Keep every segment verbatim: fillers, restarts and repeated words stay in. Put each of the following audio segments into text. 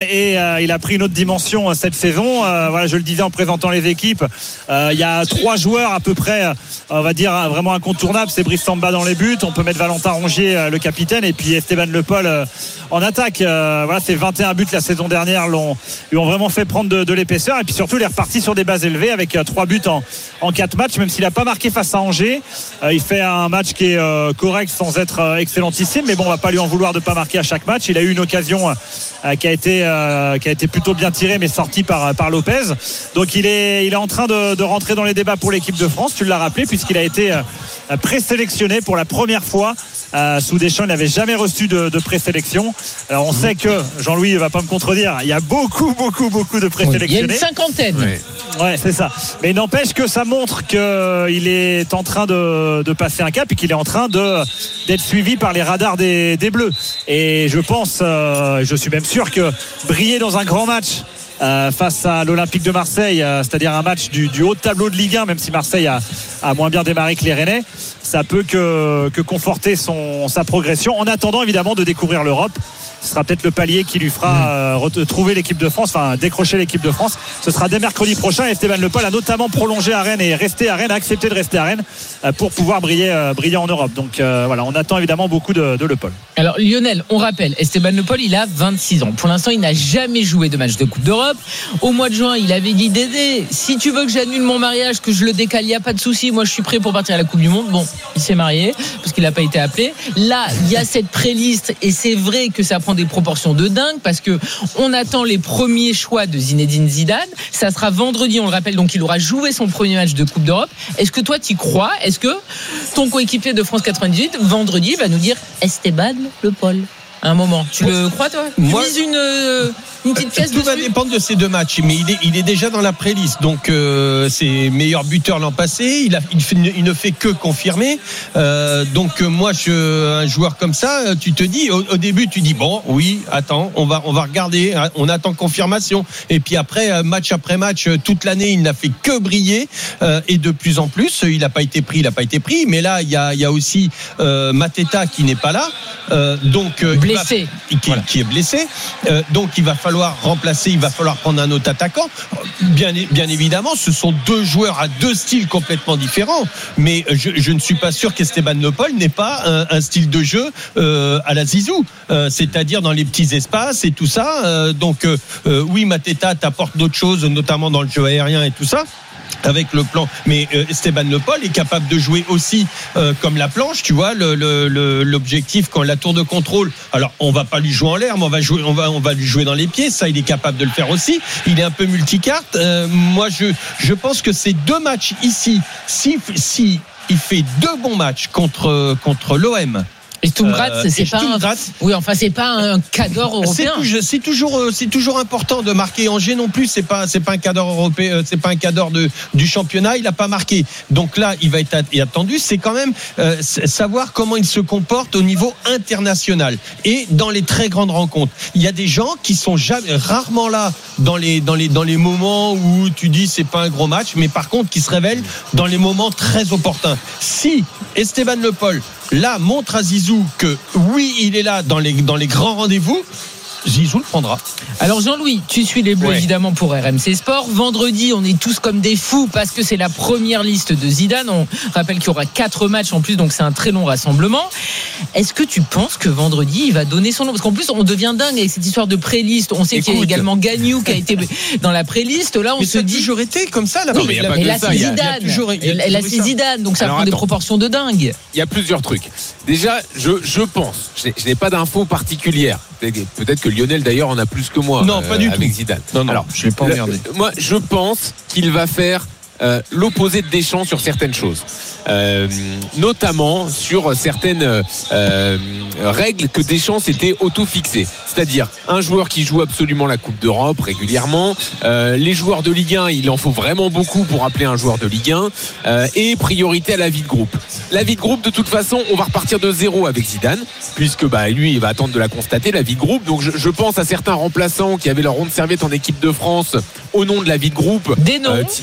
et euh, il a pris une autre dimension euh, cette saison. Euh, voilà, je le disais en présentant les équipes, euh, il y a trois joueurs à peu près, euh, on va dire vraiment incontournables. C'est Brice Samba dans les buts, on peut mettre Valentin Rongier, euh, le capitaine, et puis Esteban Le Paul euh, en attaque. Euh, voilà, ces vingt et un buts la saison dernière l'ont, lui ont vraiment fait prendre de, de l'épaisseur, et puis surtout il est reparti sur des bases élevées avec euh, trois buts en, en quatre matchs, même s'il n'a pas marqué face à Angers. Euh, il fait un match qui est euh, correct sans être euh, excellentissime, mais bon, on va pas lui en vouloir de pas marquer à chaque match. Il a eu une occasion euh, qui a été euh, qui a été plutôt bien tirée, mais sortie par par Lopez. Donc il est il est en train de, de rentrer dans les débats pour l'équipe de France. Tu l'as rappelé, puisqu'il a été euh, présélectionné pour la première fois. Euh, sous Deschamps, il n'avait jamais reçu de, de présélection. Alors on sait que Jean-Louis ne va pas me contredire, il y a beaucoup beaucoup beaucoup de présélectionnés. Il y a une cinquantaine. Ouais, ouais, c'est ça. Mais il n'empêche que ça montre qu'il est en train de, de passer un cap et qu'il est en train de, d'être suivi par les radars des, des Bleus. Et je pense, euh, je suis même sûr que briller dans un grand match Euh, face à l'Olympique de Marseille, euh, c'est-à-dire un match du, du haut de tableau de Ligue un, même si Marseille a, a moins bien démarré que les Rennais, ça peut que, que conforter son, sa progression, en attendant évidemment de découvrir l'Europe. Ce sera peut-être le palier qui lui fera euh, retrouver l'équipe de France, enfin décrocher l'équipe de France. Ce sera dès mercredi prochain. Esteban Le Paul a notamment prolongé à Rennes et resté à Rennes, a accepté de rester à Rennes euh, pour pouvoir briller, euh, briller en Europe. Donc euh, voilà, on attend évidemment beaucoup de, de Le Paul. Alors Lionel, on rappelle, Esteban Le Paul, il a vingt-six ans. Pour l'instant, il n'a jamais joué de match de Coupe d'Europe. Au mois de juin, il avait dit: Dédé, si tu veux que j'annule mon mariage, que je le décale, il n'y a pas de souci. Moi, je suis prêt pour partir à la Coupe du Monde. Bon, il s'est marié parce qu'il n'a pas été appelé. Là, il y a cette pré-liste et c'est vrai que ça prend des proportions de dingue parce que on attend les premiers choix de Zinedine Zidane. Ça sera vendredi, on le rappelle, donc il aura joué son premier match de Coupe d'Europe. Est-ce que toi, t'y crois? Est-ce que ton coéquipier de France quatre-vingt-dix-huit, vendredi, va nous dire Esteban Le Paul? À un moment, tu le crois toi? Moi, tu mises une, euh, une petite pièce tout dessus? va dépendre de ces deux matchs, mais il est, il est déjà dans la pré-liste. Donc euh, c'est meilleur buteur l'an passé. Il, a, il, fait, il ne fait que confirmer. Euh, donc moi, je, un joueur comme ça, tu te dis au, au début, tu dis bon, oui, attends, on va, on va regarder, on attend confirmation. Et puis après, match après match, toute l'année, il n'a fait que briller euh, et de plus en plus. Il n'a pas été pris, il n'a pas été pris. Mais là, il y a, il y a aussi euh, Mateta qui n'est pas là, euh, donc euh, blessé, qui, voilà. qui est blessé. Euh, donc il va falloir remplacer, il va falloir prendre un autre attaquant. Bien, bien évidemment, ce sont deux joueurs à deux styles complètement différents. Mais je, je ne suis pas sûr qu'Esteban Le Paul n'ait pas un, un style de jeu euh, à la Zizou, euh, c'est-à-dire dans les petits espaces et tout ça. Euh, donc euh, oui, Mateta t'apporte d'autres choses, notamment dans le jeu aérien et tout ça, avec le plan, mais euh, Esteban Le Paul est capable de jouer aussi euh, comme la planche, tu vois, le, le, le, l'objectif quand la tour de contrôle, alors on va pas lui jouer en l'air, mais on va jouer, on va, on va lui jouer dans les pieds, ça il est capable de le faire aussi. Il est un peu multicarte. Euh, moi je, je pense que ces deux matchs ici, si, si il fait deux bons matchs contre contre l'O M. Et Sturmgratz, euh, c'est et pas un... oui, enfin c'est pas un cadre européen. C'est, c'est toujours c'est toujours important de marquer. Angers non plus, c'est pas c'est pas un cadre européen, c'est pas un cadre de du championnat, il a pas marqué. Donc là, il va être attendu, c'est quand même euh, savoir comment il se comporte au niveau international et dans les très grandes rencontres. Il y a des gens qui sont jamais, rarement là dans les dans les dans les moments où tu dis c'est pas un gros match, mais par contre qui se révèlent dans les moments très opportuns. Si Esteban Le Paul là montre à Zizou que oui il est là dans les, dans les grands rendez-vous, Zizou le prendra. Alors Jean-Louis, tu suis les Bleus ouais. évidemment pour R M C Sport. Vendredi, on est tous comme des fous parce que c'est la première liste de Zidane. On rappelle qu'il y aura quatre matchs en plus, donc c'est un très long rassemblement. Est-ce que tu penses que vendredi, il va donner son nom? Parce qu'en plus, on devient dingue avec cette histoire de pré-liste. On sait Écoute. qu'il y a également Gagnou qui a été dans la pré-liste. Là, on mais se dit... ça a toujours été comme ça. Là, oui, mais, mais là, c'est Zidane. Là, c'est Zidane, donc ça Alors, prend attends. des proportions de dingue. Il y a plusieurs trucs. Déjà, je, je pense, je n'ai, je n'ai pas d'infos particulières. Peut-être que Lionel d'ailleurs en a plus que moi. Non, euh, pas du avec tout. Zidane. Non, non, Alors, je l'ai pas regardé. Moi, je pense qu'il va faire euh, l'opposé de Deschamps sur certaines choses. Euh, notamment sur certaines euh, règles que Deschamps s'était auto-fixées. C'est-à-dire un joueur qui joue absolument la Coupe d'Europe régulièrement, euh, les joueurs de Ligue un, il en faut vraiment beaucoup pour appeler un joueur de Ligue un, euh, et priorité à la vie de groupe. La vie de groupe, de toute façon, on va repartir de zéro avec Zidane, puisque bah, lui, il va attendre de la constater, la vie de groupe. Donc je, je pense à certains remplaçants qui avaient leur ronde serviette en équipe de France au nom de la vie de groupe. Des noms euh,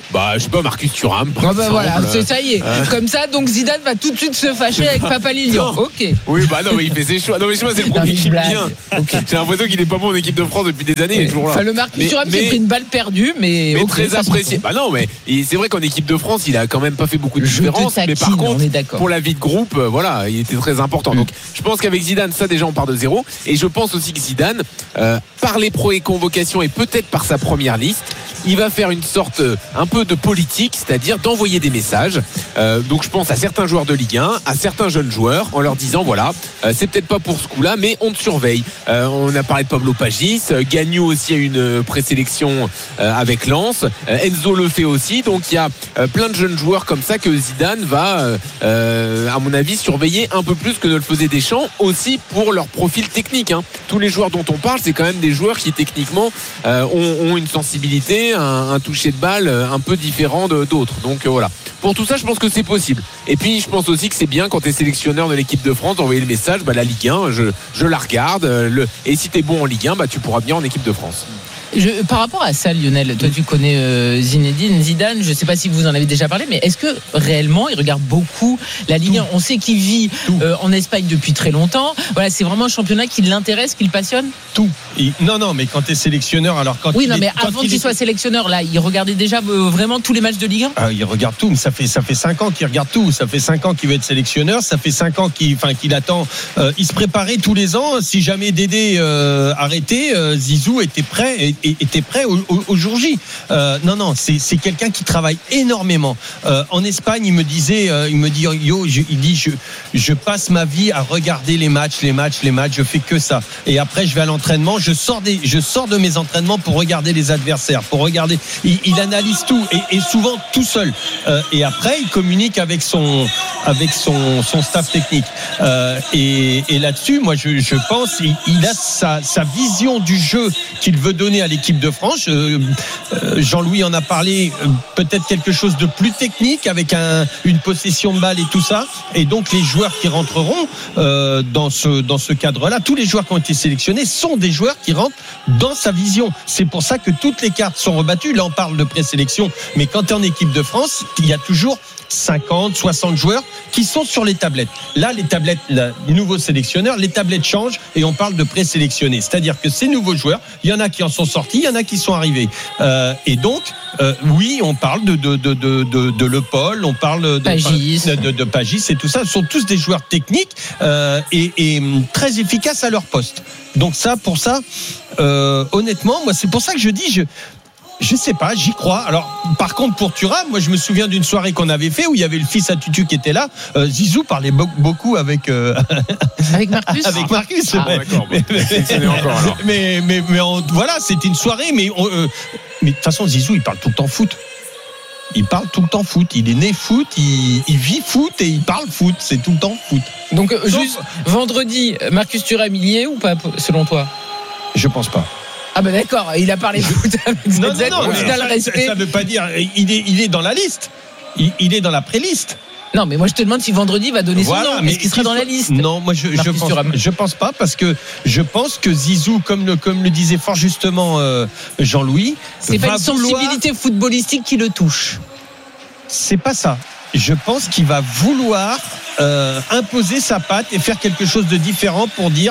Bah, je sais pas, Marcus Thuram. Ah bah voilà, c'est, ça y est. Euh... Comme ça, donc Zidane va tout de suite se fâcher avec Papa Lilian. Ok. Oui, bah non, mais il fait ses choix. Non, mais je sais pas, c'est le premier qui me vient. Okay. J'ai l'impression qu'il est pas bon en équipe de France depuis des années. Il est toujours là. Enfin, le Marcus Thuram s'est pris une balle perdue, mais, mais okay, très apprécié. Bah non, mais c'est vrai qu'en équipe de France, il a quand même pas fait beaucoup de différence. Mais par contre, pour la vie de groupe, euh, voilà, il était très important. Mm. Donc, je pense qu'avec Zidane, ça déjà, on part de zéro. Et je pense aussi que Zidane, euh, par les pros et convocations et peut-être par sa première liste, il va faire une sorte euh, un peu de politique, c'est-à-dire d'envoyer des messages. Euh, donc je pense à certains joueurs de Ligue un, à certains jeunes joueurs, en leur disant voilà, euh, c'est peut-être pas pour ce coup-là, mais on te surveille. Euh, on a parlé de Pablo Pagis, euh, Gagnou aussi a une présélection euh, avec Lens, euh, Enzo le fait aussi. Donc il y a euh, plein de jeunes joueurs comme ça que Zidane va, euh, euh, à mon avis, surveiller un peu plus que ne le faisait Deschamps, aussi pour leur profil technique. Hein. Tous les joueurs dont on parle, c'est quand même des joueurs qui techniquement euh, ont, ont une sensibilité, un, un toucher de balle un peu différent de, d'autres. Donc euh, voilà. Pour tout ça, je pense que c'est possible. Et puis, je pense aussi que c'est bien quand tu es sélectionneur de l'équipe de France d'envoyer le message, bah, la Ligue un, je, je la regarde. Le, et si tu es bon en Ligue un, bah, tu pourras bien en équipe de France. Je, par rapport à ça, Lionel, toi tu connais euh, Zinedine Zidane, je ne sais pas si vous en avez déjà parlé, mais est-ce que réellement il regarde beaucoup la Ligue un? On sait qu'il vit euh, en Espagne depuis très longtemps. Voilà, c'est vraiment un championnat qui l'intéresse, qui le passionne. Tout. Il, non, non, mais quand tu es sélectionneur, alors quand oui, il non, est, mais quand avant il qu'il est... soit sélectionneur, là, il regardait déjà euh, vraiment tous les matchs de Ligue un. Ah, il regarde tout, mais ça fait ça fait cinq ans qu'il regarde tout. Ça fait cinq ans qu'il veut être sélectionneur. Ça fait cinq ans qu'il, enfin, qu'il attend. Euh, il se préparait tous les ans. Si jamais Dédé euh, arrêtait, euh, Zizou était prêt, et, et, était prêt au, au, au jour J. Euh, non, non, c'est, c'est quelqu'un qui travaille énormément. Euh, en Espagne, il me disait, euh, il me dit, yo, je, il dit, je, je passe ma vie à regarder les matchs, les matchs, les matchs. Je fais que ça. Et après, je vais à l'entraînement. Je sors des, je sors de mes entraînements pour regarder les adversaires, pour regarder. Il, il analyse tout et, et souvent tout seul. Euh, et après, il communique avec son, avec son, son staff technique. Euh, et, et là-dessus, moi, je, je pense, il, il a sa, sa vision du jeu qu'il veut donner à l'équipe de France. Euh, euh, Jean-Louis en a parlé. Euh, peut-être quelque chose de plus technique avec un, une possession de balle et tout ça. Et donc, les joueurs qui rentreront euh, dans ce, dans ce cadre-là, tous les joueurs qui ont été sélectionnés sont des joueurs qui rentrent dans sa vision. C'est pour ça que toutes les cartes sont rebattues. Là, on parle de présélection, mais quand tu es en équipe de France, il y a toujours cinquante, soixante joueurs qui sont sur les tablettes. Là, les tablettes, là, les nouveaux sélectionneurs, les tablettes changent et on parle de présélectionnés. C'est-à-dire que ces nouveaux joueurs, il y en a qui en sont sortis, il y en a qui sont arrivés. Euh, et donc, euh, oui, on parle de de de de de, de Le Paul, on parle de Pagis, de, de, de Pagis et tout ça. Ce sont tous des joueurs techniques euh, et, et très efficaces à leur poste. Donc ça, pour ça, euh, honnêtement, moi, c'est pour ça que je dis, je Je sais pas, j'y crois. Alors, par contre, pour Thuram, moi, je me souviens d'une soirée qu'on avait fait où il y avait le fils à Tutu qui était là. Euh, Zizou parlait be- beaucoup avec euh, avec Marcus. avec Marcus. Ah, mais, d'accord. Mais, mais, encore, alors. mais, mais, mais on, voilà, c'était une soirée. Mais on, euh, mais de toute façon, Zizou, il parle tout le temps foot. Il parle tout le temps foot. Il est né foot, il, il vit foot et il parle foot. C'est tout le temps foot. Donc, euh, juste vendredi, Marcus Thuram, il y est ou pas, selon toi? Je pense pas. Ah ben d'accord, il a parlé de foot avec Z Z. Non, non, non, au final, ça, respect. ça veut pas dire. Il est, il est dans la liste. Il, il est dans la pré-liste. Non, mais moi je te demande si vendredi il va donner voilà, son nom. Est-ce qu'il serait dans la liste? Non, moi je, je pense, je pense pas parce que je pense que Zizou, comme le, comme le disait fort justement euh, Jean-Louis, c'est pas une sensibilité vouloir... footballistique qui le touche. C'est pas ça. Je pense qu'il va vouloir euh, imposer sa patte et faire quelque chose de différent pour dire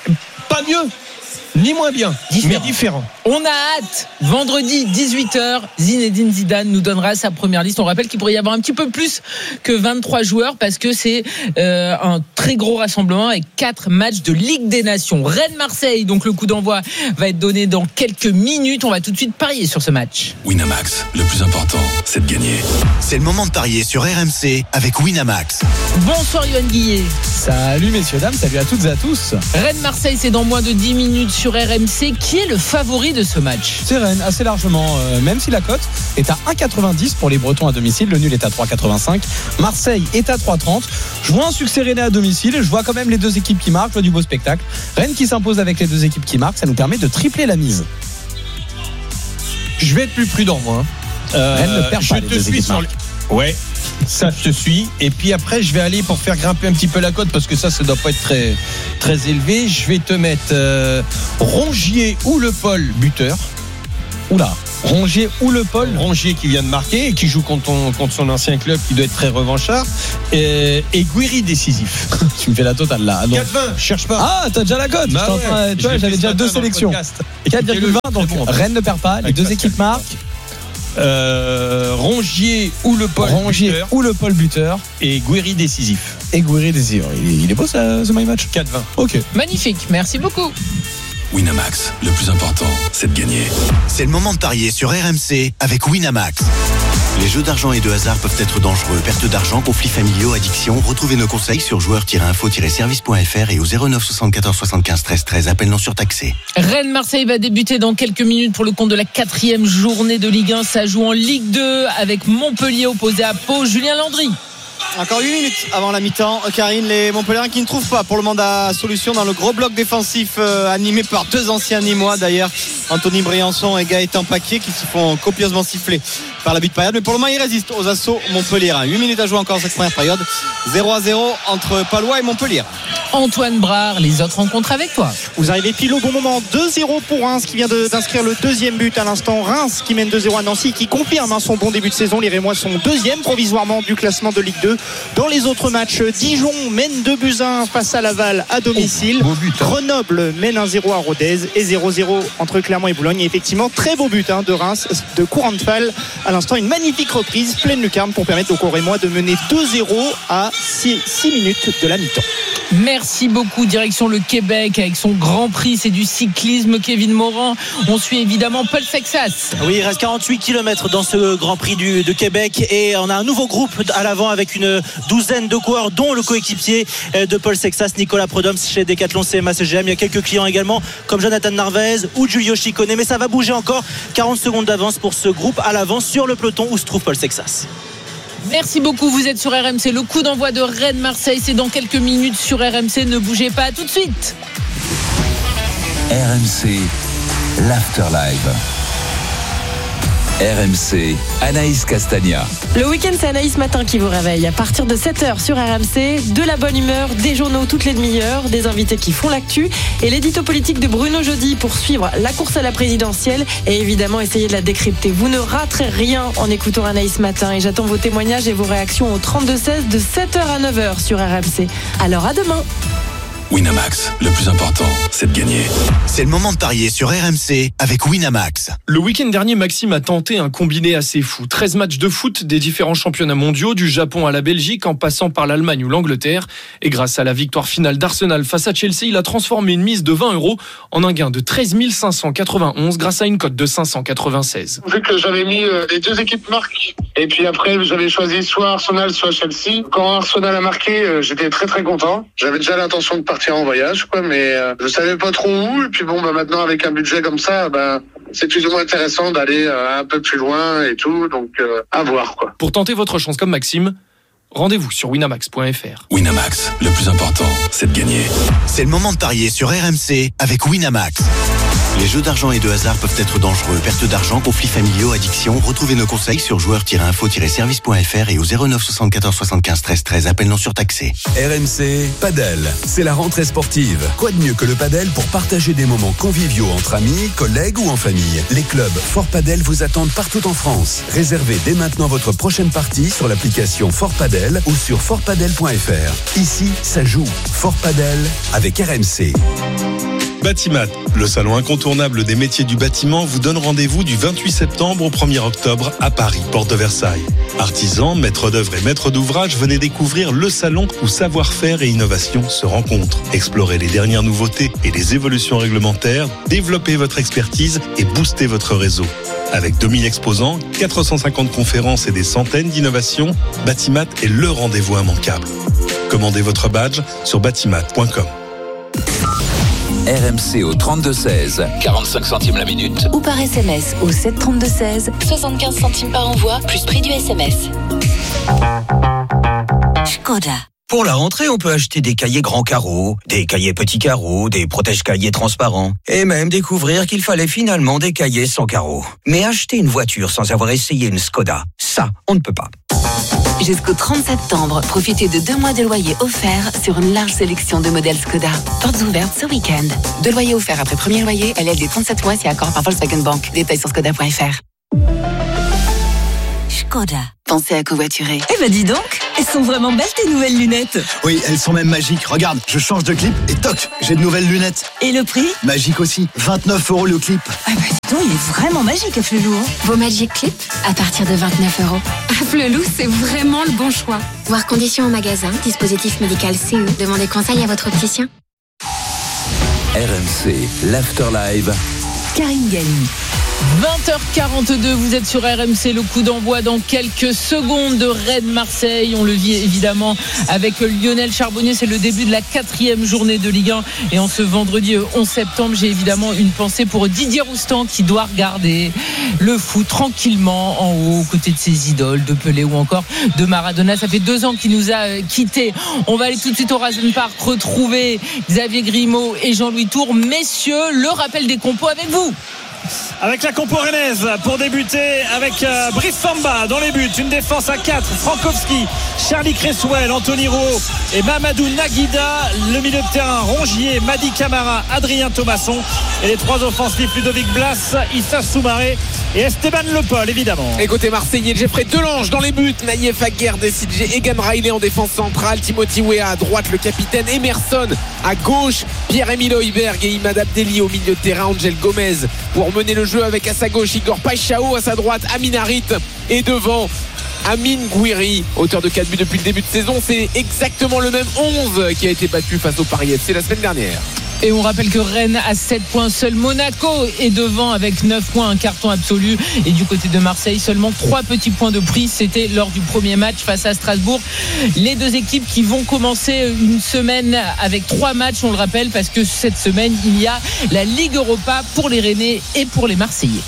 pas mieux. Ni moins bien, différent. mais différent. On a hâte. Vendredi dix-huit heures, Zinedine Zidane nous donnera sa première liste. On rappelle qu'il pourrait y avoir un petit peu plus que vingt-trois joueurs parce que c'est euh, un très gros rassemblement avec quatre matchs de Ligue des Nations. Rennes-Marseille, donc le coup d'envoi va être donné dans quelques minutes. On va tout de suite parier sur ce match. Winamax, le plus important, c'est de gagner. C'est le moment de parier sur R M C avec Winamax. Bonsoir Yoann Guillet. Salut messieurs, dames, salut à toutes et à tous. Rennes-Marseille, c'est dans moins de dix minutes sur R M C. Qui est le favori de ce match? C'est Rennes, assez largement, euh, même si la cote est à un virgule quatre-vingt-dix pour les Bretons à domicile, le nul est à trois virgule quatre-vingt-cinq. Marseille est à trois virgule trente. Je vois un succès rennais à domicile, je vois quand même les deux équipes qui marquent, je vois du beau spectacle. Rennes qui s'impose avec les deux équipes qui marquent, ça nous permet de tripler la mise. Je vais être plus prudent moi. Euh, Rennes ne perd pas je les te deux suis équipes sur marquent. Le... Ouais. Ça, je te suis. Et puis après, je vais aller pour faire grimper un petit peu la cote parce que ça, ça doit pas être très, très élevé. Je vais te mettre euh, Rongier ou Le Paul buteur. Oula. Rongier ou Le Paul. Rongier qui vient de marquer et qui joue contre, ton, contre son ancien club qui doit être très revanchard. Et, et Guiri décisif. Tu me fais la totale là. Donc... quatre vingt, cherche pas. Ah, t'as déjà la cote. Bah ouais, train, tu vois, j'avais déjà deux sélections. quatre virgule vingt, donc bon, Rennes ne perd pas. Les deux équipes marquent. Euh, Rongier ou Le Paul Rongier buteur. ou Le Paul buteur. Et Guiri décisif. Et Guiri décisif. Il est, il est beau ça, ce My Match. quatre vingt. Ok. Magnifique, merci beaucoup. Winamax, le plus important, c'est de gagner. C'est le moment de parier sur R M C avec Winamax. Les jeux d'argent et de hasard peuvent être dangereux. Perte d'argent, conflits familiaux, addiction. Retrouvez nos conseils sur joueurs tiret info tiret service point f r et au zéro neuf soixante-quatorze soixante-quinze treize treize. Appel non surtaxé. Rennes-Marseille va débuter dans quelques minutes pour le compte de la quatrième journée de Ligue un. Ça joue en Ligue deux avec Montpellier opposé à Pau. Julien Landry. Encore huit minutes avant la mi-temps, Karine, les Montpelliérains qui ne trouvent pas pour le moment la solution dans le gros bloc défensif euh, animé par deux anciens Nîmois d'ailleurs, Anthony Briançon et Gaëtan Paquier, qui se font copieusement siffler par la but période, mais pour le moment ils résistent aux assauts montpelliérains. huit minutes à jouer encore cette première période, zéro à zéro entre Palois et Montpellier. Antoine Brard, les autres rencontres avec toi. Vous arrivez pile au bon moment, deux zéro pour Reims qui vient de, d'inscrire le deuxième but à l'instant. Reims qui mène deux zéro à Nancy, qui confirme hein, son bon début de saison. Les Rémois sont deuxième provisoirement du classement de Ligue deux. Dans les autres matchs, Dijon mène deux buts à un face à Laval à domicile. Oh, beau but, hein. Grenoble mène un zéro à Rodez et zéro zéro entre Clermont et Boulogne. Et effectivement, très beau but hein, de Reims, de Courantefal. À l'instant, une magnifique reprise, pleine lucarne pour permettre aux Rémois de mener deux zéro à six minutes de la mi-temps. Merci beaucoup. Direction le Québec avec son Grand Prix, c'est du cyclisme. Kevin Morand, on suit évidemment Paul Sexas. Oui, il reste quarante-huit kilomètres dans ce Grand Prix du, de Québec et on a un nouveau groupe à l'avant avec une douzaine de coureurs, dont le coéquipier de Paul Sexas, Nicolas Prodoms chez Decathlon C M A C G M. Il y a quelques clients également comme Jonathan Narvaez ou Giulio Ciccone, mais ça va bouger encore. quarante secondes d'avance pour ce groupe à l'avant sur le peloton où se trouve Paul Sexas. Merci beaucoup, vous êtes sur R M C. Le coup d'envoi de Rennes-Marseille, c'est dans quelques minutes sur R M C. Ne bougez pas, à tout de suite. R M C, l'Afterlife. R M C, Anaïs Castagna. Le week-end, c'est Anaïs Matin qui vous réveille. À partir de sept heures sur R M C, de la bonne humeur, des journaux toutes les demi-heures, des invités qui font l'actu et l'édito politique de Bruno Jeudi pour suivre la course à la présidentielle et évidemment essayer de la décrypter. Vous ne raterez rien en écoutant Anaïs Matin et j'attends vos témoignages et vos réactions au trente-deux seize de sept heures à neuf heures sur R M C. Alors à demain. Winamax, le plus important, c'est de gagner. C'est le moment de parier sur R M C avec Winamax. Le week-end dernier, Maxime a tenté un combiné assez fou. treize matchs de foot des différents championnats mondiaux, du Japon à la Belgique, en passant par l'Allemagne ou l'Angleterre. Et grâce à la victoire finale d'Arsenal face à Chelsea, il a transformé une mise de vingt euros en un gain de treize mille cinq cent quatre-vingt-onze grâce à une cote de cinq cent quatre-vingt-seize. Vu que j'avais mis euh, les deux équipes marquent, et puis après j'avais choisi soit Arsenal, soit Chelsea. Quand Arsenal a marqué, euh, j'étais très très content. J'avais déjà l'intention de partir en voyage, quoi, mais euh, je savais pas trop où. Et puis bon, bah maintenant avec un budget comme ça, bah c'est plus ou moins intéressant d'aller euh, un peu plus loin et tout. Donc euh, à voir, quoi. Pour tenter votre chance comme Maxime, rendez-vous sur winamax point f r. Winamax, le plus important, c'est de gagner. C'est le moment de parier sur R M C avec Winamax. Les jeux d'argent et de hasard peuvent être dangereux. Perte d'argent, conflits familiaux, addiction. Retrouvez nos conseils sur joueurs tiret info tiret service point f r et au zéro neuf soixante-quatorze soixante-quinze treize treize. Appel non surtaxé. R M C, Padel. C'est la rentrée sportive. Quoi de mieux que le padel pour partager des moments conviviaux entre amis, collègues ou en famille? Les clubs Fort Padel vous attendent partout en France. Réservez dès maintenant votre prochaine partie sur l'application Fort Padel ou sur fort padel point f r. Ici, ça joue. Fort Padel avec R M C. Batimat, le salon incontournable des métiers du bâtiment, vous donne rendez-vous du vingt-huit septembre au premier octobre à Paris, porte de Versailles. Artisans, maîtres d'œuvre et maîtres d'ouvrage, venez découvrir le salon où savoir-faire et innovation se rencontrent. Explorez les dernières nouveautés et les évolutions réglementaires, développez votre expertise et boostez votre réseau. Avec deux mille exposants, quatre cent cinquante conférences et des centaines d'innovations, Batimat est le rendez-vous immanquable. Commandez votre badge sur batimat point com. R M C au trente-deux seize, quarante-cinq centimes la minute. Ou par S M S au sept trente-deux seize, soixante-quinze centimes par envoi, plus prix du S M S. Skoda. Pour la rentrée, on peut acheter des cahiers grands carreaux, des cahiers petits carreaux, des protège-cahiers transparents, et même découvrir qu'il fallait finalement des cahiers sans carreaux. Mais acheter une voiture sans avoir essayé une Skoda, ça, on ne peut pas. Jusqu'au trente septembre, profitez de deux mois de loyer offerts sur une large sélection de modèles Skoda. Portes ouvertes ce week-end. Deux loyers offerts après premier loyer, L L D trente-sept mois si accord par Volkswagen Bank. Détails sur skoda point f r. Skoda. Pensez à covoiturer. Eh ben dis donc, elles sont vraiment belles tes nouvelles lunettes. Oui, elles sont même magiques. Regarde, je change de clip et toc, j'ai de nouvelles lunettes. Et le prix ? Magique aussi, vingt-neuf euros le clip. Ah bah dis donc, il est vraiment magique à Flelou. Hein. Vos Magic Clips à partir de vingt-neuf euros. À Flelou, c'est vraiment le bon choix. Voir conditions au magasin, dispositif médical C E. Demandez conseil à votre opticien. R M C, l'Afterlive. Karine Galli. vingt heures quarante-deux, vous êtes sur R M C, le coup d'envoi dans quelques secondes de Rennes-Marseille. On le vit évidemment avec Lionel Charbonnier, c'est le début de la quatrième journée de Ligue un. Et en ce vendredi onze septembre, j'ai évidemment une pensée pour Didier Roustan qui doit regarder le foot tranquillement en haut, aux côtés de ses idoles, de Pelé ou encore de Maradona. Ça fait deux ans qu'il nous a quittés. On va aller tout de suite au Rasen Park retrouver Xavier Grimaud et Jean-Louis Tour. Messieurs, le rappel des compos avec vous. Avec la compo rennaise pour débuter avec euh, Brice Samba dans les buts, une défense à quatre, Frankowski, Charlie Cresswell, Anthony Rouault et Mamadou Naguida, le milieu de terrain Rongier, Madi Camara, Adrien Thomasson et les trois offensifs Ludovic Blas, Issa Soumaré et Esteban Le Paul évidemment. Et côté marseillais, Jeffrey Delange dans les buts, Naïef Aguerd, Sidje Egan Riley en défense centrale, Timothy Weah à droite, le capitaine Emerson à gauche, Pierre-Emile Højbjerg et Imad Abdelli au milieu de terrain, Angel Gomez pour mener le jeu avec à sa gauche Igor Paixão, à sa droite Amin Harit et devant Amine Gouiri, auteur de quatre buts depuis le début de saison. C'est exactement le même onze qui a été battu face au Paris F C la semaine dernière. Et on rappelle que Rennes a sept points, seul Monaco est devant avec neuf points, un carton absolu. Et du côté de Marseille, seulement trois petits points de prise. C'était lors du premier match face à Strasbourg. Les deux équipes qui vont commencer une semaine avec trois matchs, on le rappelle, parce que cette semaine, il y a la Ligue Europa pour les Rennais et pour les Marseillais.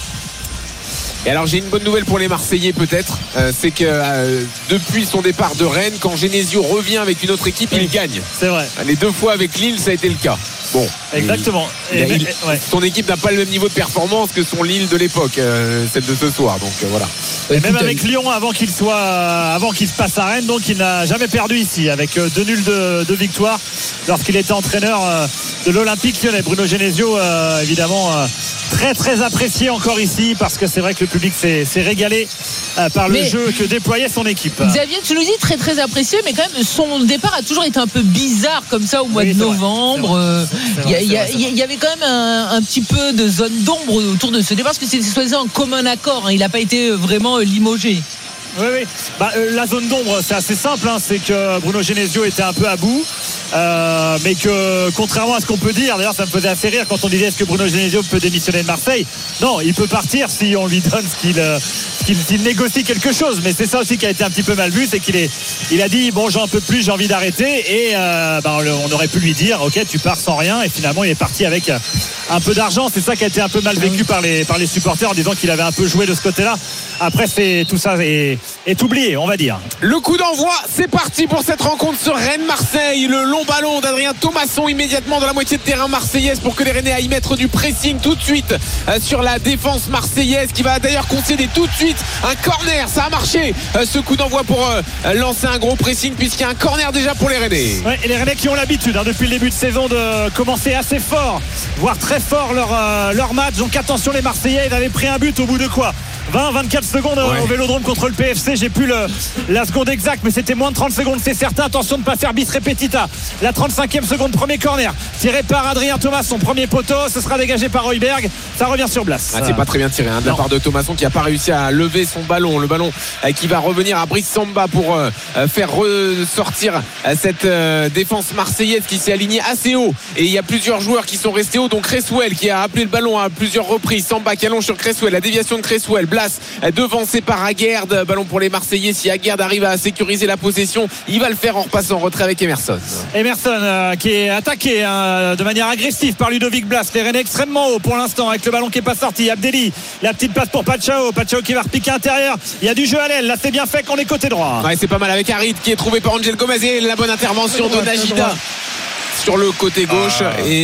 Et alors j'ai une bonne nouvelle pour les Marseillais peut-être, euh, c'est que euh, depuis son départ de Rennes, quand Genesio revient avec une autre équipe, oui, il gagne. C'est vrai. Les deux fois avec Lille, ça a été le cas. Bon, exactement. Il, il, il, ouais. Son équipe n'a pas le même niveau de performance que son Lille de l'époque, euh, celle de ce soir. Donc euh, voilà. Et même avec Lyon, avant qu'il soit, avant qu'il se passe à Rennes, donc il n'a jamais perdu ici, avec deux nuls de, de victoire lorsqu'il était entraîneur de l'Olympique Lyonnais. Bruno Genesio, euh, évidemment, euh, très très apprécié encore ici, parce que c'est vrai que le public s'est, s'est régalé euh, par le mais jeu que déployait son équipe. Xavier, tu nous dis très très apprécié, mais quand même son départ a toujours été un peu bizarre comme ça au mois oui, de novembre. Euh, il y, y, y, y avait quand même un, un petit peu de zone d'ombre autour de ce départ, parce que c'était soi-disant un commun accord. Hein, il n'a pas été vraiment limogé. Oui, oui. Bah, euh, la zone d'ombre, c'est assez simple, hein, c'est que Bruno Genesio était un peu à bout. Euh, mais que contrairement à ce qu'on peut dire, d'ailleurs ça me faisait assez rire quand on disait est-ce que Bruno Genesio peut démissionner de Marseille. Non, il peut partir si on lui donne ce qu'il, euh, qu'il, qu'il négocie quelque chose, mais c'est ça aussi qui a été un petit peu mal vu, c'est qu'il est, il a dit bon j'en peux plus, j'ai envie d'arrêter, et euh, bah, on aurait pu lui dire ok tu pars sans rien, et finalement il est parti avec un peu d'argent. C'est ça qui a été un peu mal vécu par les, par les supporters en disant qu'il avait un peu joué de ce côté-là. Après c'est, tout ça est, est oublié, on va dire. Le coup d'envoi, c'est parti pour cette rencontre sur Rennes-Marseille. Le long ballon d'Adrien Thomasson immédiatement dans la moitié de terrain marseillaise pour que les Rennais aillent mettre du pressing tout de suite euh, sur la défense marseillaise, qui va d'ailleurs concéder tout de suite un corner. Ça a marché euh, ce coup d'envoi pour euh, lancer un gros pressing, puisqu'il y a un corner déjà pour les Rennais. Ouais, et les Rennais qui ont l'habitude hein, depuis le début de saison de commencer assez fort, voire très fort leur, euh, leur match. Donc attention les Marseillais, ils avaient pris un but au bout de quoi vingt à vingt-quatre secondes ouais. au Vélodrome contre le P F C. J'ai plus le, la seconde exacte, mais c'était moins de trente secondes, c'est certain. Attention de ne pas faire bis repetita. La trente-cinquième seconde, premier corner tiré par Adrien Thomas, son premier poteau. Ce sera dégagé par Højbjerg. Ça revient sur Blas. Ah, c'est pas très bien tiré hein, de la part de Thomasson, qui n'a pas réussi à lever son ballon. Le ballon euh, qui va revenir à Brice Samba pour euh, faire ressortir euh, cette euh, défense marseillaise qui s'est alignée assez haut. Et il y a plusieurs joueurs qui sont restés hauts. Donc Cresswell qui a appelé le ballon à plusieurs reprises. Samba qui allonge sur Cresswell. La déviation de Cresswell. Blas devancé par Aguerd. Ballon pour les Marseillais. Si Aguerd arrive à sécuriser la possession, il va le faire en repassant en retrait avec Emerson. Emerson euh, qui est attaqué hein, de manière agressive par Ludovic Blas. Les Rennais extrêmement haut pour l'instant avec le ballon qui n'est pas sorti. Abdelli, la petite passe pour Paixão. Paixão qui va repiquer intérieur. Il y a du jeu à l'aile. Là c'est bien fait qu'on est côté droit. Ouais, c'est pas mal avec Harit qui est trouvé par Angel Gomez et la bonne intervention de Najida sur le côté gauche. Ah. Et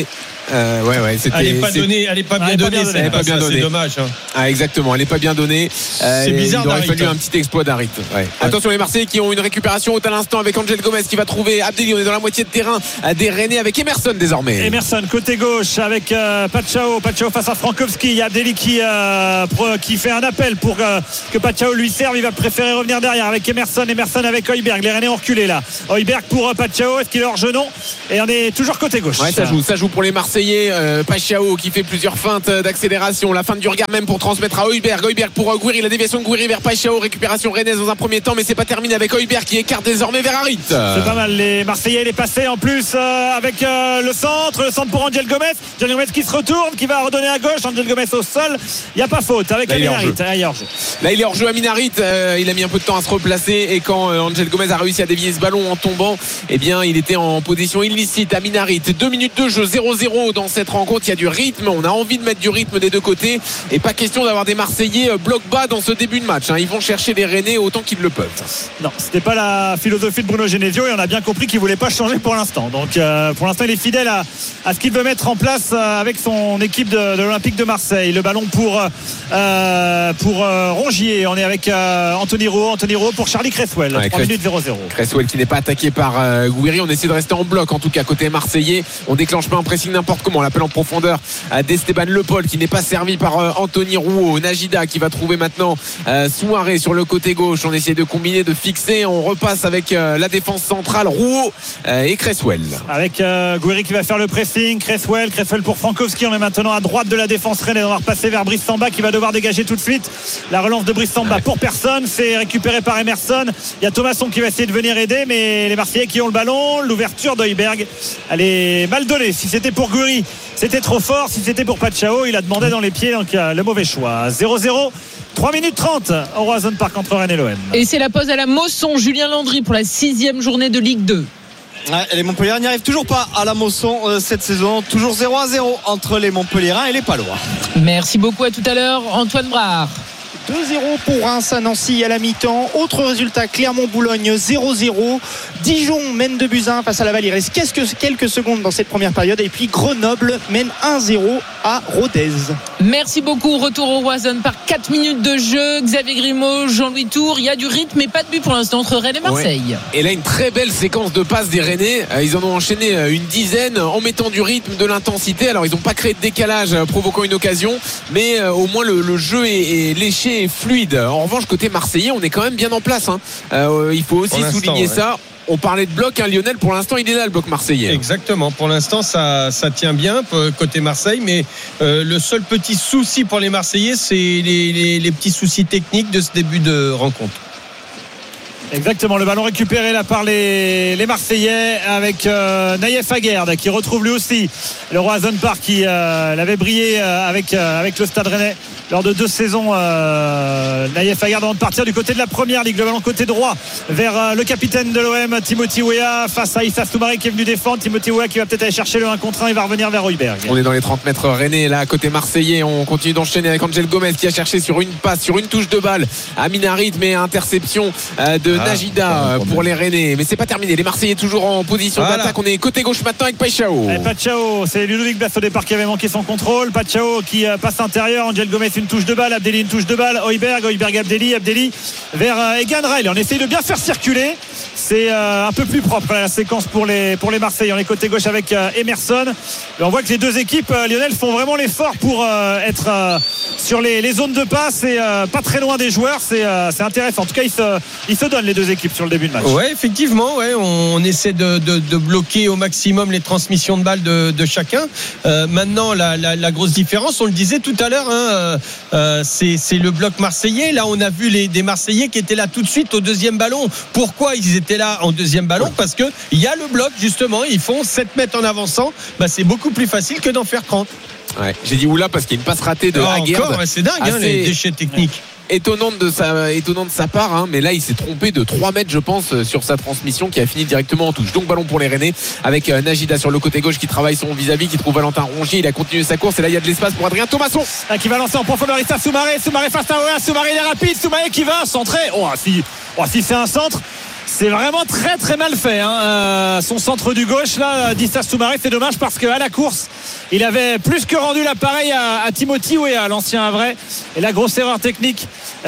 Euh, ouais, ouais, c'était, elle n'est pas, donnée, elle est pas bien donnée, elle n'est pas bien donnée. C'est dommage. Hein. Ah, exactement, elle n'est pas bien donnée. Euh, c'est bizarre. Il aurait d'Harit, fallu hein. un petit exploit d'Harit. Ouais. Ouais. Attention les Marseillais qui ont une récupération haute à l'instant avec Angel Gomez qui va trouver Abdelli. On est dans la moitié de terrain des Rennais avec Emerson désormais. Emerson côté gauche avec euh, Pachao. Pachao face à Frankowski. Il y a Abdelli qui, euh, qui fait un appel pour euh, que Pachao lui serve. Il va préférer revenir derrière avec Emerson. Emerson avec Højbjerg. Les Rennais ont reculé là. Højbjerg pour euh, Pachao. Est-ce qu'il est hors genou? Et on est toujours côté gauche. Ouais, ça joue, ça joue pour les Marseillais. Euh, Pachao qui fait plusieurs feintes d'accélération. La fin du regard même pour transmettre à Højbjerg. Højbjerg pour euh, Gouiri. La déviation de Gouiri vers Pachao. Récupération rennaise dans un premier temps, mais c'est pas terminé avec Højbjerg qui écarte désormais vers Harit. C'est pas mal. Les Marseillais, il est passé en plus euh, avec euh, le centre. Le centre pour Angel Gomez. Angel Gomez qui se retourne, qui va redonner à gauche. Angel Gomez au sol. Il n'y a pas faute avec Amin Harit. Là, il est hors jeu. Là, il est hors jeu. Amin Harit, euh, il a mis un peu de temps à se replacer. Et quand euh, Angel Gomez a réussi à dévier ce ballon en tombant, eh bien, il était en position illicite. Amin Harit, deux minutes de jeu, zéro zéro dans cette rencontre. Il y a du rythme. On a envie de mettre du rythme des deux côtés. Et pas question d'avoir des Marseillais bloc bas dans ce début de match. Hein. Ils vont chercher les Rennais autant qu'ils le peuvent. Non, c'était pas la philosophie de Bruno Genesio et on a bien compris qu'il voulait pas changer pour l'instant. Donc euh, pour l'instant, il est fidèle à, à ce qu'il veut mettre en place euh, avec son équipe de, de l'Olympique de Marseille. Le ballon pour euh, pour euh, Rongier. On est avec euh, Anthony Rouault. Anthony Rouault pour Charlie Cresswell. Ouais, trois minutes zéro zéro. Cresswell qui n'est pas attaqué par euh, Gouiri. On essaie de rester en bloc en tout cas côté marseillais. On déclenche pas un pressing n'importe comment. L'appel en profondeur à d'Esteban Le Paul qui n'est pas servi par euh, Anthony Rouault. Najida qui va trouver maintenant euh, Souaré sur le côté gauche. On essaie de combiner, de fixer. On repasse avec euh, la défense centrale, Rouault euh, et Cresswell. Avec euh, Gouiri qui va faire le pressing. Cresswell, Cresswell pour Frankowski. On est maintenant à droite de la défense rennais. On va repasser vers Brice Samba qui va devoir dégager tout de suite. La relance de Brice Samba ouais. pour personne. C'est récupéré par Emerson. Il y a Thomasson qui va essayer de venir aider, mais les Marseillais qui ont le ballon. L'ouverture d'Højbjerg, elle est mal donnée. Si c'était pour Gouiri, c'était trop fort. Si c'était pour Pachao, il a demandé dans les pieds. Donc le mauvais choix. zéro zéro. trois minutes trente au Roazhon Park entre Rennes et l'O M. Et c'est la pause à la Mosson. Julien Landry pour la sixième journée de Ligue deux. Ouais, les Montpelliérains n'y arrivent toujours pas à la Mosson euh, cette saison. Toujours zéro à zéro entre les Montpelliérains et les Palois. Merci beaucoup, à tout à l'heure. Antoine Brard. deux zéro pour Reims à Nancy à la mi-temps. Autre résultat, Clermont-Boulogne zéro zéro. Dijon mène de buts à un face à Laval. Il reste quelques, quelques secondes dans cette première période. Et puis Grenoble mène un zéro à Rodez. Merci beaucoup. Retour au Roazhon Park. quatre minutes de jeu. Xavier Grimaud, Jean-Louis Tour. Il y a du rythme mais pas de but pour l'instant entre Rennes et Marseille. Ouais. Et là, une très belle séquence de passes des Rennais. Ils en ont enchaîné une dizaine en mettant du rythme, de l'intensité. Alors, ils n'ont pas créé de décalage provoquant une occasion. Mais au moins, le, le jeu est, est léché et fluide. En revanche, côté marseillais, on est quand même bien en place. Hein. Euh, il faut aussi souligner ouais. ça. On parlait de bloc, hein, Lionel, pour l'instant il est là le bloc marseillais. Exactement, pour l'instant ça, ça tient bien côté Marseille, mais euh, le seul petit souci pour les Marseillais c'est les, les, les petits soucis techniques de ce début de rencontre. Exactement, le ballon récupéré là par les, les Marseillais avec euh, Naïef Aguerd qui retrouve lui aussi le Roazhon Park qui euh, l'avait brillé euh, avec, euh, avec le Stade Rennais lors de deux saisons. euh, Naïef Aguerd avant de partir du côté de la première ligue, le ballon côté droit vers euh, le capitaine de l'O M Timothy Weah face à Issa Soumaré qui est venu défendre. Timothy Weah qui va peut-être aller chercher le un contre un. Il va revenir vers Højbjerg. On est dans les trente mètres Rennais là côté marseillais. On continue d'enchaîner avec Angel Gomez qui a cherché sur une passe, sur une touche de balle Amin Harit, mais interception euh, de Ah, Najida pour les Rennais, mais c'est pas terminé. Les Marseillais toujours en position voilà. d'attaque. On est côté gauche maintenant avec Pachao. Et Pachao, c'est Ludovic Blas au départ qui avait manqué son contrôle. Pachao qui passe intérieur. Angel Gomez une touche de balle. Abdelli une touche de balle. Højbjerg, Højbjerg Abdelli, Abdelli vers Egan Riley. On essaye de bien faire circuler. C'est euh, un peu plus propre là, la séquence pour les pour les Marseillais. On est côté gauche avec euh, Emerson. Et on voit que les deux équipes, euh, Lionel, font vraiment l'effort pour euh, être euh, sur les, les zones de passe et euh, pas très loin des joueurs. C'est euh, c'est intéressant. En tout cas, ils se ils se donnent les deux équipes sur le début de match. Ouais, effectivement, ouais, on essaie de, de, de bloquer au maximum les transmissions de balles de, de chacun. Euh, maintenant, la, la, la grosse différence, on le disait tout à l'heure, hein, euh, c'est, c'est le bloc marseillais. Là, on a vu les, des Marseillais qui étaient là tout de suite au deuxième ballon. Pourquoi ils étaient là en deuxième ballon? Parce qu'il y a le bloc, justement. Ils font sept mètres en avançant. Bah, c'est beaucoup plus facile que d'en faire trente. Ouais, j'ai dit oula parce qu'il y a une passe ratée de oh, Aguerd. Encore, ouais, c'est dingue, hein, les déchets techniques. Étonnant de sa, étonnant de sa part, hein, mais là il s'est trompé de trois mètres je pense sur sa transmission qui a fini directement en touche. Donc ballon pour les Rennais avec euh, Najida sur le côté gauche qui travaille son vis-à-vis, qui trouve Valentin Rongier. Il a continué sa course et là il y a de l'espace pour Adrien Thomasson ah, qui va lancer en profondeur. Issa Soumaré, Soumaré face à Oa, Soumaré il est rapide, Soumaré qui va centrer. Oh si, oh, si c'est un centre, C'est vraiment très très mal fait hein. euh, son centre du gauche là d'Issa Soumaré, c'est dommage parce qu'à la course il avait plus que rendu l'appareil à, à Timothy Weah, l'ancien Havrais, et la grosse erreur technique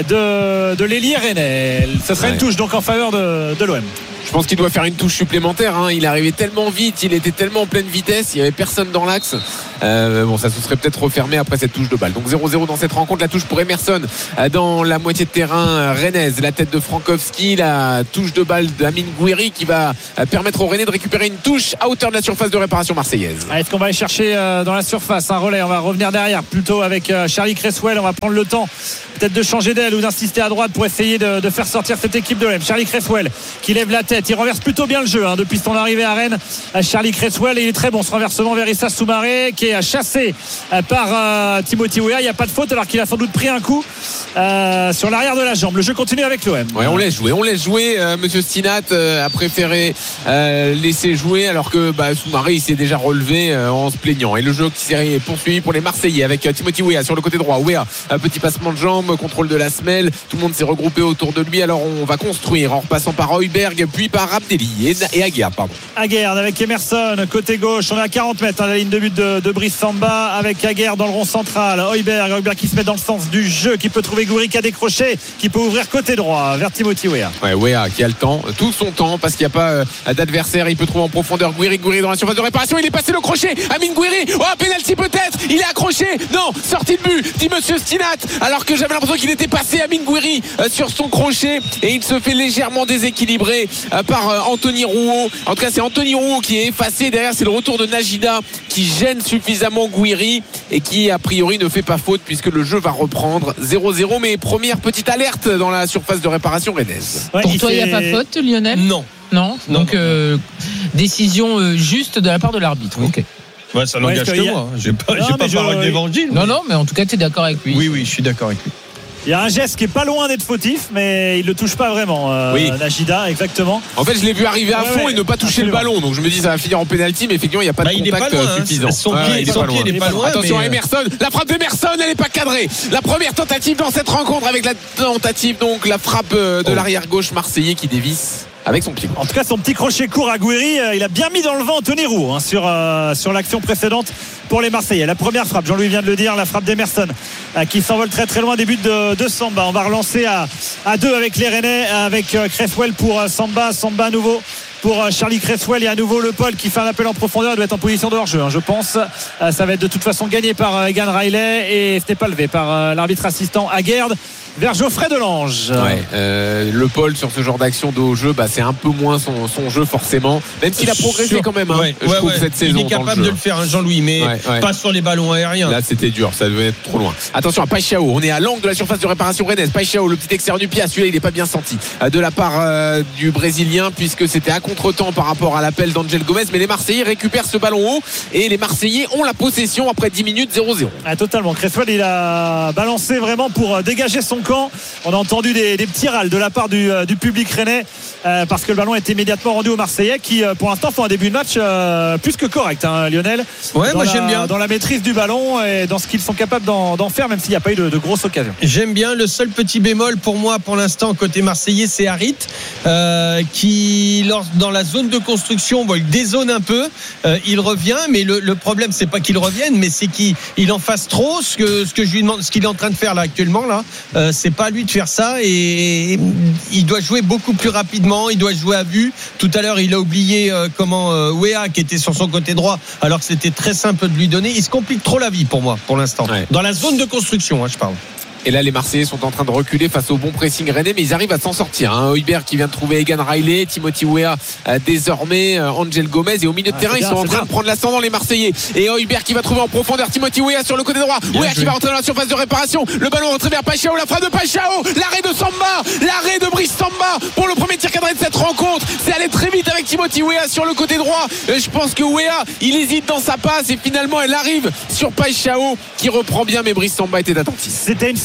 de, de l'ailier rennais. Ce serait ouais. une touche donc en faveur de, de l'O M. Je pense qu'il doit faire une touche supplémentaire hein. Il arrivait tellement vite, il était tellement en pleine vitesse, il n'y avait personne dans l'axe. Euh, bon, ça se serait peut-être refermé après cette touche de balle. Donc zéro zéro dans cette rencontre. La touche pour Emerson dans la moitié de terrain rennaise. La tête de Frankowski, la touche de balle d'Amine Gouiri qui va permettre aux Rennais de récupérer une touche à hauteur de la surface de réparation marseillaise. Ah, est-ce qu'on va aller chercher dans la surface un relais? On va revenir derrière plutôt avec Charlie Cresswell. On va prendre le temps peut-être de changer d'aile ou d'insister à droite pour essayer de, de faire sortir cette équipe de l'O M. Charlie Cresswell qui lève la tête, il renverse plutôt bien le jeu hein, depuis son arrivée à Rennes. Charlie Cresswell, il est très bon ce renversement vers Issa Soumaré qui est chassé par euh, Timothy Weah. Il n'y a pas de faute alors qu'il a sans doute pris un coup euh, sur l'arrière de la jambe. Le jeu continue avec l'O M. Ouais, on laisse jouer, on laisse jouer. Euh, Monsieur Stinat euh, a préféré euh, laisser jouer alors que bah, Soumaré il s'est déjà relevé euh, en se plaignant. Et le jeu qui s'est poursuivi pour les Marseillais avec euh, Timothy Weah sur le côté droit. Weah, un petit passement de jambe, contrôle de la semelle. Tout le monde s'est regroupé autour de lui. Alors on va construire en repassant par Heuberg puis par Abdelli et, et Aguerd, pardon. Aguerd avec Emerson côté gauche. On est à quarante mètres à la ligne de but de, de Brice Samba avec Aguerd dans le rond central. Heuberg, Heuberg qui se met dans le sens du jeu, qui peut trouver Gouiri qui a décroché, qui peut ouvrir côté droit vers Timothy Weah. Ouais, Weah qui a le temps, tout son temps parce qu'il n'y a pas euh, d'adversaire. Il peut trouver en profondeur Gouiri, Gouiri dans la surface de réparation. Il est passé le crochet. Amine Gouiri. Oh, penalty peut-être. Il est accroché. Non, sortie de but, dit Monsieur Stinat. Alors que j'avais l'impression qu'il était passé Amine Gouiri euh, sur son crochet et il se fait légèrement déséquilibrer euh, par euh, Anthony Rouault. En tout cas, c'est Anthony Rouault qui est effacé. Derrière, c'est le retour de Najida qui gêne suffisamment Gouiri et qui a priori ne fait pas faute puisque le jeu va reprendre zéro zéro. Mais première petite alerte dans la surface de réparation rennaise. Ouais, Pour toi, il n'y fait... a pas faute, Lionel? Non. Non, non Donc, non. Euh, décision euh, juste de la part de l'arbitre. Oui. Ok. Ouais, ça n'engage ouais, que a... moi. J'ai pas, non, j'ai pas parlé je... d'évangile. Non, mais... non, mais en tout cas, tu es d'accord avec lui. Oui, oui, je suis d'accord avec lui. Il y a un geste qui est pas loin d'être fautif, mais il le touche pas vraiment. Euh, oui. Najida, exactement. En fait, je l'ai vu arriver à ouais, fond ouais, et ne pas toucher absolument. le ballon. Donc je me dis ça va finir en pénalty, mais effectivement il n'y a pas bah, de contact loin, suffisant. Hein. Son pied, ouais, il, son pied il est pas loin. Attention mais... à Emerson, la frappe d'Emerson, elle n'est pas cadrée. La première tentative dans cette rencontre avec la tentative donc la frappe de oh. l'arrière gauche marseillais qui dévisse avec son pied. En tout cas, son petit crochet court à Gouiri, il a bien mis dans le vent Anthony Roux hein, sur, euh, sur l'action précédente pour les Marseillais. La première frappe, Jean-Louis vient de le dire, la frappe d'Emerson euh, qui s'envole très très loin des buts de, de Samba. On va relancer à, à deux avec les Rennais, avec euh, Cresswell pour euh, Samba. Samba à nouveau pour euh, Charlie Cresswell et à nouveau Le Paul qui fait un appel en profondeur. Il doit être en position de hors-jeu, hein, je pense. Euh, ça va être de toute façon gagné par euh, Egan Riley et c'était pas levé par euh, l'arbitre assistant Aguerd vers Geoffrey Delange. Ouais, euh, Le Paul sur ce genre d'action de haut jeu, bah, c'est un peu moins son, son jeu forcément, même s'il a progressé sur... quand même hein, ouais, je ouais, trouve ouais. cette saison. Il est capable le de le faire hein, Jean-Louis, mais ouais, ouais. pas sur les ballons aériens. Là c'était dur, ça devait être trop loin. Attention à Paixão, on est à l'angle de la surface de réparation rennaise. Paixão, le petit extérieur du pied, celui-là il n'est pas bien senti de la part euh, du Brésilien puisque c'était à contre-temps par rapport à l'appel d'Angel Gomez, mais les Marseillais récupèrent ce ballon haut et les Marseillais ont la possession après dix minutes. Zéro zéro. Ah, totalement, Cresswell il a balancé vraiment pour dégager son camp. On a entendu des, des petits râles de la part du, du public rennais euh, parce que le ballon est immédiatement rendu aux Marseillais qui euh, pour l'instant font un début de match euh, plus que correct hein, Lionel. Ouais, moi la, j'aime bien. Dans la maîtrise du ballon et dans ce qu'ils sont capables d'en, d'en faire, même s'il n'y a pas eu de, de grosses occasions. J'aime bien. Le seul petit bémol pour moi pour l'instant côté Marseillais, c'est Harit euh, qui lors, dans la zone de construction bon, il dézone un peu, euh, il revient, mais le, le problème c'est pas qu'il revienne, mais c'est qu'il il en fasse trop. Ce que ce que je lui demande, ce qu'il est en train de faire là actuellement là, euh, c'est pas à lui de faire ça et il doit jouer beaucoup plus rapidement. Il doit jouer à vue. Tout à l'heure, il a oublié euh, comment euh, Weah qui était sur son côté droit, alors que c'était très simple de lui donner. Il se complique trop la vie pour moi, pour l'instant. Ouais. Dans la zone de construction, hein, je parle. Et là les Marseillais sont en train de reculer face au bon pressing rennais, mais ils arrivent à s'en sortir hein. Heuberg qui vient de trouver Egan Riley, Timothy Weah euh, désormais, euh, Angel Gomez, et au milieu de ah, terrain ils bien, sont en train bien. de prendre l'ascendant les Marseillais. Et Heuberg qui va trouver en profondeur Timothy Weah sur le côté droit. Bien Weah joué. Qui va rentrer dans la surface de réparation. Le ballon rentré vers Paixão, la frappe de Paixão, l'arrêt de Samba, l'arrêt de Brice Samba pour le premier tir cadré de cette rencontre. C'est allé très vite avec Timothy Weah sur le côté droit. Euh, je pense que Weah il hésite dans sa passe et finalement elle arrive sur Paixão qui reprend bien, mais Brice Samba était attentif. C'était une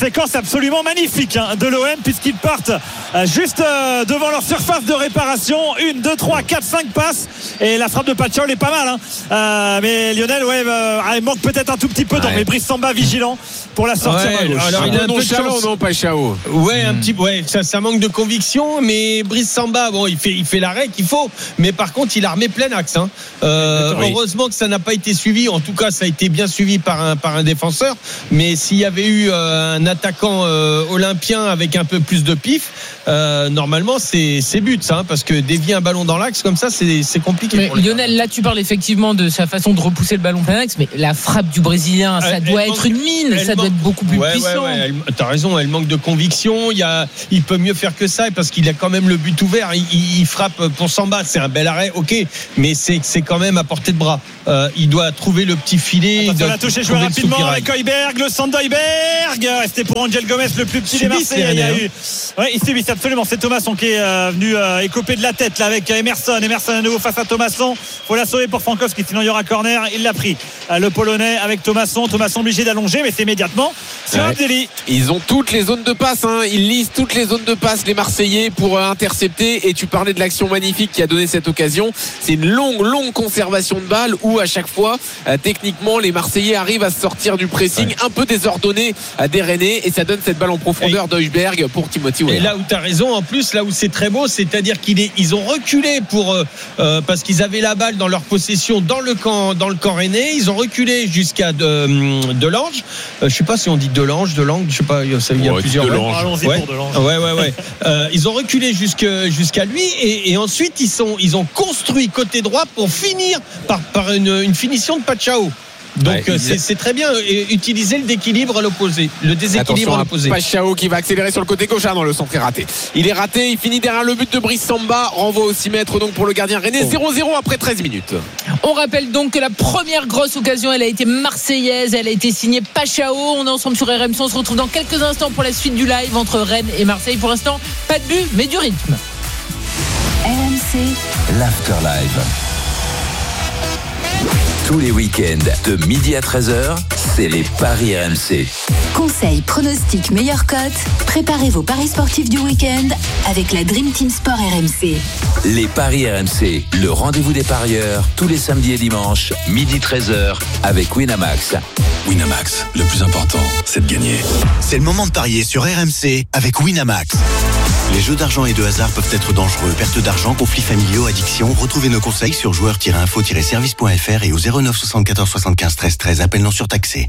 séquence absolument magnifique hein, de l'O M puisqu'ils partent euh, juste euh, devant leur surface de réparation. Une, deux, trois, quatre, cinq passes et la frappe de Pachaol est pas mal hein. euh, mais Lionel ouais, euh, il manque peut-être un tout petit peu d'eau ouais. mais Brice Samba vigilant pour la sortie ouais, à gauche. Alors il a un peu de chance. Non Pachaol. Ouais un mmh. petit ouais ça, ça manque de conviction mais Brice Samba bon il fait, il fait l'arrêt qu'il faut mais par contre il a remis plein axe hein. euh, oui. Heureusement que ça n'a pas été suivi, en tout cas ça a été bien suivi par un, par un défenseur, mais s'il y avait eu euh, un attaquant euh, olympien avec un peu plus de pif euh, normalement c'est, c'est but ça hein, parce que dévier un ballon dans l'axe comme ça c'est, c'est compliqué mais pour Lionel là tu parles effectivement de sa façon de repousser le ballon plein axe mais la frappe du Brésilien ça elle, doit elle être manque, une mine ça manque, doit être beaucoup plus ouais, puissant ouais, ouais, elle, t'as raison elle manque de conviction il, y a, il peut mieux faire que ça parce qu'il a quand même le but ouvert il, il, il frappe pour Samba c'est un bel arrêt ok mais c'est, c'est quand même à portée de bras euh, il doit trouver le petit filet. Il a touché joué rapidement avec Højbjerg, le centre d'Højbjerg. C'était pour Angel Gomez le plus petit des Marseillais. Il y a eu, ouais, il subit absolument. C'est Thomasson qui est euh, venu euh, écoper de la tête là avec Emerson. Emerson à nouveau face à Thomasson. Faut la sauver pour Frankowski, sinon il y aura corner. Il l'a pris. Euh, le Polonais avec Thomasson. Thomasson obligé d'allonger, mais c'est immédiatement sur ouais. Abdelli. Ils ont toutes les zones de passe. Hein. Ils lisent toutes les zones de passe les Marseillais pour euh, intercepter. Et tu parlais de l'action magnifique qui a donné cette occasion. C'est une longue, longue conservation de balle où à chaque fois, euh, techniquement, les Marseillais arrivent à sortir du pressing ouais. un peu désordonné à dérainer et ça donne cette balle en profondeur d'Højbjerg pour Timothy Weah. Et là où tu as raison en plus là où c'est très beau c'est-à-dire qu'ils est, ils ont reculé pour euh, euh, parce qu'ils avaient la balle dans leur possession dans le camp dans le camp rennais ils ont reculé jusqu'à de, Delange euh, je sais pas si on dit Delange Delange je sais pas il y a, il y a ouais, plusieurs Delange. Allons-y ouais. pour Delange. ouais ouais ouais euh, ils ont reculé jusque, jusqu'à lui et, et ensuite ils, sont, ils ont construit côté droit pour finir par, par une, une finition de Pachaol. Donc ouais, c'est, c'est très bien et utiliser le déséquilibre à l'opposé, le déséquilibre à l'opposé. Pachaol qui va accélérer sur le côté gauche. Ah non, le centre est raté. Il est raté, il finit derrière le but de Brice Samba. Renvoi au six mètres donc pour le gardien rennais. Oh. zéro zéro après treize minutes. On rappelle donc que la première grosse occasion, elle a été marseillaise, elle a été signée Pachaol. On est ensemble sur R M C, on se retrouve dans quelques instants pour la suite du live entre Rennes et Marseille. Pour l'instant, pas de but, mais du rythme. R M C, l'Afterlive. Tous les week-ends, de midi à treize heures, c'est les Paris R M C. Conseils, pronostics, meilleures cotes. Préparez vos paris sportifs du week-end avec la Dream Team Sport R M C. Les Paris R M C, le rendez-vous des parieurs, tous les samedis et dimanches, midi treize heures, avec Winamax. Winamax, le plus important, c'est de gagner. C'est le moment de parier sur R M C avec Winamax. Les jeux d'argent et de hasard peuvent être dangereux. Perte d'argent, conflits familiaux, addiction. Retrouvez nos conseils sur joueurs tiret info tiret service point f r et au zéro neuf soixante-quatorze soixante-quinze treize treize. Appel non surtaxé.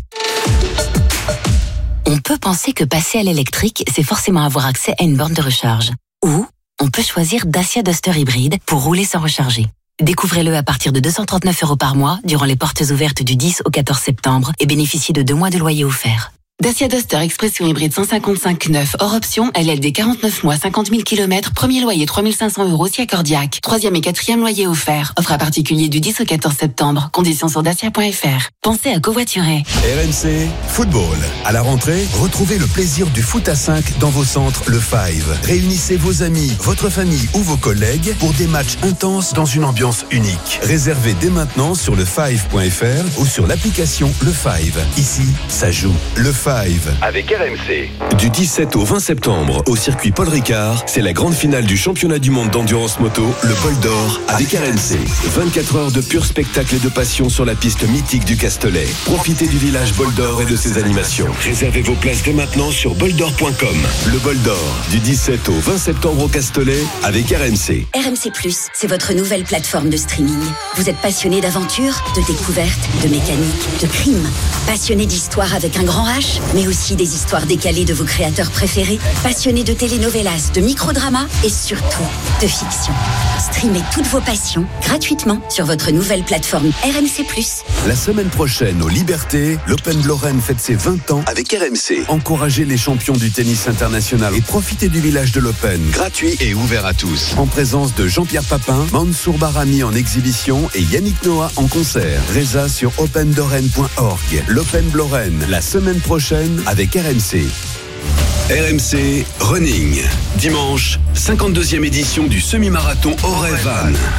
On peut penser que passer à l'électrique, c'est forcément avoir accès à une borne de recharge. Ou on peut choisir Dacia Duster hybride pour rouler sans recharger. Découvrez-le à partir de deux cent trente-neuf euros par mois durant les portes ouvertes du dix au quatorze septembre et bénéficiez de deux mois de loyer offert. Dacia Duster Expression hybride cent cinquante-cinq neuf hors option, L L D quarante-neuf mois, cinquante mille kilomètres, premier loyer trois mille cinq cents euros si accordiaque. Troisième et quatrième loyer offert. Offre à particulier du dix au quatorze septembre. Conditions sur dacia point f r. Pensez à covoiturer. R M C Football. À la rentrée, retrouvez le plaisir du foot à cinq dans vos centres Le Five. Réunissez vos amis, votre famille ou vos collègues pour des matchs intenses dans une ambiance unique. Réservez dès maintenant sur le five point f r ou sur l'application Le Five. Ici, ça joue. Le Five. Avec R M C. Du dix-sept au vingt septembre, au circuit Paul Ricard, c'est la grande finale du championnat du monde d'endurance moto, le Bol d'Or, avec R M C. vingt-quatre heures de pur spectacle et de passion sur la piste mythique du Castellet. Profitez du village Bol d'Or et de ses animations. Réservez vos places dès maintenant sur boldor point com. Le Bol d'Or, du dix-sept au vingt septembre au Castellet, avec R M C. R M C plus, c'est votre nouvelle plateforme de streaming. Vous êtes passionné d'aventure, de découverte, de mécanique, de crime. Passionné d'histoire avec un grand H, mais aussi des histoires décalées de vos créateurs préférés. Passionné de telenovelas, de microdramas et surtout de fiction. Streamez toutes vos passions gratuitement sur votre nouvelle plateforme R M C plus. La semaine prochaine, aux Libertés, l'Open de Lorraine fête ses vingt ans avec R M C. Encouragez les champions du tennis international et profitez du village de l'Open. Gratuit et ouvert à tous. En présence de Jean-Pierre Papin, Mansour Barami en exhibition et Yannick Noah en concert. Résa sur open lorraine point org. L'Open de Lorraine, la semaine prochaine avec R M C. R M C Running. Dimanche, cinquante-deuxième édition du semi-marathon Auray-Vannes.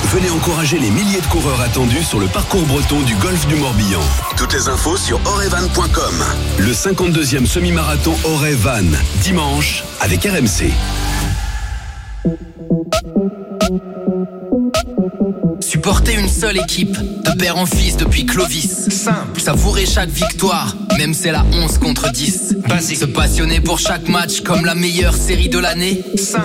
Venez encourager les milliers de coureurs attendus sur le parcours breton du golfe du Morbihan. Toutes les infos sur orevan point com. Le cinquante-deuxième semi-marathon Orevan, dimanche, avec R M C. Supporter une seule équipe, de père en fils depuis Clovis. Simple. Savourer chaque victoire, même c'est la onze contre dix. Basique. Se passionner pour chaque match comme la meilleure série de l'année. Simple.